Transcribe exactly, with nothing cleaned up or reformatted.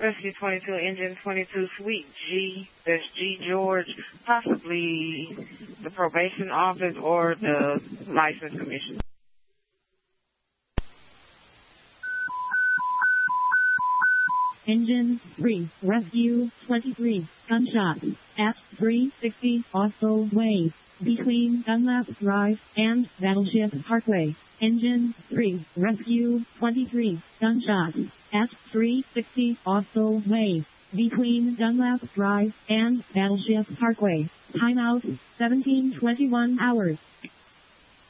Rescue twenty-two, Engine twenty-two, Suite G, that's G George, possibly the probation office or the license commission. Engine three, Rescue twenty-three, gunshots at three sixty Oslo Way, between Dunlap Drive and Battleship Parkway. Engine three, Rescue twenty-three, gunshots at three sixty Oslo Way, between Dunlap Drive and Battleship Parkway. Timeout seventeen twenty-one hours.